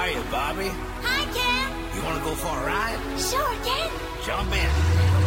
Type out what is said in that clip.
are you, Bobby? Hi, Ken. You want to go for a ride? Sure, Ken. Jump in.